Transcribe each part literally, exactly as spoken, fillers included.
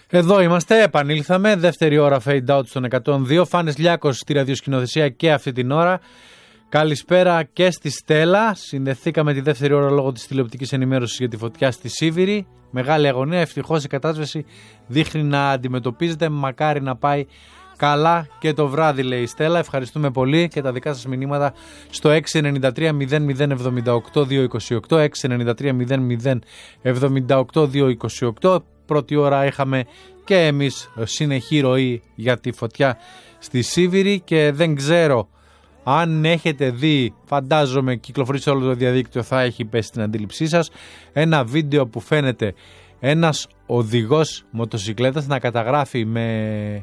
Εδώ είμαστε, επανήλθαμε. Δεύτερη ώρα fade out στον εκατόν δύο. Φάνης Λιάκος στη ραδιοσκηνοθεσία και αυτή την ώρα. Καλησπέρα και στη Στέλλα. Συνδεθήκαμε τη δεύτερη ώρα λόγω της τηλεοπτικής ενημέρωσης για τη φωτιά στη Σίβηρη. Μεγάλη αγωνία. Ευτυχώς η κατάσταση δείχνει να αντιμετωπίζεται. Μακάρι να πάει καλά και το βράδυ, λέει η Στέλλα. Ευχαριστούμε πολύ και τα δικά σας μηνύματα στο έξι εννιά τρία μηδέν μηδέν εβδομήντα οκτώ διακόσια είκοσι οκτώ. έξι εννιά τρία μηδέν μηδέν εβδομήντα οκτώ διακόσια είκοσι οκτώ. Πρώτη ώρα είχαμε και εμείς συνεχή ροή για τη φωτιά στη Σίβηρη και δεν ξέρω αν έχετε δει, φαντάζομαι κυκλοφορεί σε όλο το διαδίκτυο, θα έχει πέσει στην αντίληψή σας, ένα βίντεο που φαίνεται ένας οδηγός μοτοσικλέτας να καταγράφει με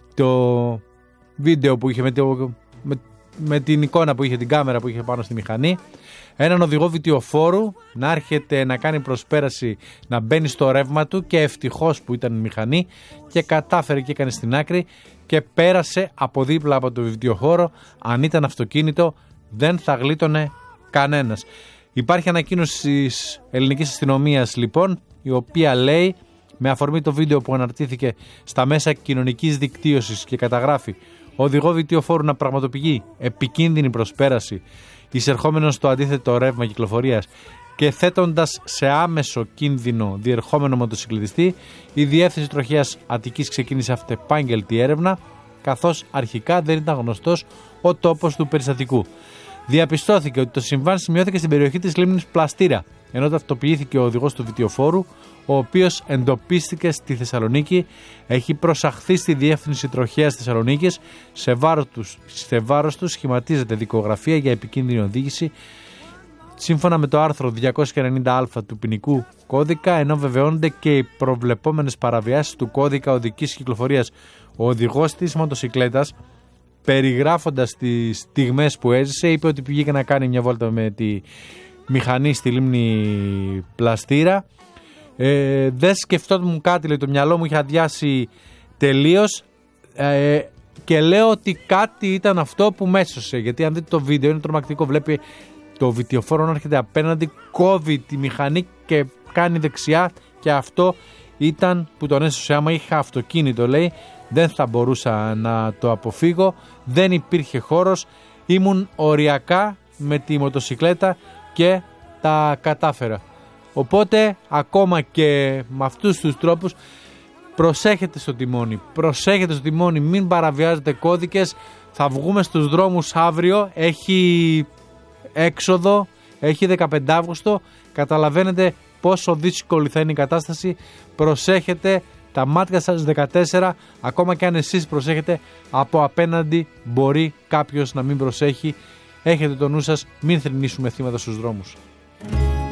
το βίντεο που είχε, με, το, με, με την εικόνα που είχε, την κάμερα που είχε πάνω στη μηχανή, έναν οδηγό βιτιοφόρου να έρχεται να κάνει προσπέραση, να μπαίνει στο ρεύμα του και ευτυχώς που ήταν η μηχανή και κατάφερε και έκανε στην άκρη και πέρασε από δίπλα από το βιτιοχώρο. Αν ήταν αυτοκίνητο δεν θα γλίτωνε κανένας. Υπάρχει ανακοίνωση της ελληνικής αστυνομίας λοιπόν, η οποία λέει, με αφορμή το βίντεο που αναρτήθηκε στα μέσα κοινωνικής δικτύωσης και καταγράφει οδηγό βιτιοφόρου να πραγματοποιεί επικίνδυνη προσπέραση εισερχόμενος στο αντίθετο ρεύμα κυκλοφορίας και θέτοντας σε άμεσο κίνδυνο διερχόμενο μοτοσυκλετιστή, η Διεύθυνση Τροχέας Αττικής ξεκίνησε αυτεπάγγελτη έρευνα, καθώς αρχικά δεν ήταν γνωστός ο τόπος του περιστατικού. Διαπιστώθηκε ότι το συμβάν σημειώθηκε στην περιοχή της λίμνης Πλαστήρα, ενώ ταυτοποιήθηκε ο οδηγός του βιτιοφόρου, ο οποίος εντοπίστηκε στη Θεσσαλονίκη, έχει προσαχθεί στη Διεύθυνση Τροχέας Θεσσαλονίκης, σε βάρος του, σε βάρος του σχηματίζεται δικογραφία για επικίνδυνη οδήγηση σύμφωνα με το άρθρο διακόσια ενενήντα α του ποινικού κώδικα, ενώ βεβαιώνονται και οι προβλεπόμενες παραβιάσεις του κώδικα οδικής κυκλοφορίας. Ο οδηγός της μοτοσικλέτας, περιγράφοντας τις στιγμές που έζησε, είπε ότι πήγε να κάνει μια βόλτα με τη μηχανή στη λίμνη Πλαστήρα. Ε, δεν σκεφτόμουν κάτι, λέει, το μυαλό μου είχε αδειάσει τελείως ε, και λέω ότι κάτι ήταν αυτό που μέσωσε, γιατί αν δείτε το βίντεο είναι τρομακτικό. Βλέπει το βιτιοφόρο να έρχεται απέναντι, κόβει τη μηχανή και κάνει δεξιά και αυτό ήταν που τον έσωσε. Άμα είχα αυτοκίνητο, λέει, δεν θα μπορούσα να το αποφύγω, δεν υπήρχε χώρος, ήμουν οριακά με τη μοτοσικλέτα και τα κατάφερα. Οπότε ακόμα και με αυτούς τους τρόπους προσέχετε στο τιμόνι, προσέχετε στο τιμόνι, μην παραβιάζετε κώδικες. Θα βγούμε στους δρόμους αύριο, έχει έξοδο, έχει δεκαπέντε Αυγούστου, καταλαβαίνετε πόσο δύσκολη θα είναι η κατάσταση. Προσέχετε, τα μάτια σας δεκατέσσερα, ακόμα και αν εσείς προσέχετε, από απέναντι μπορεί κάποιος να μην προσέχει. Έχετε το νου σας, μην θρηνήσουμε θύματα στους δρόμους.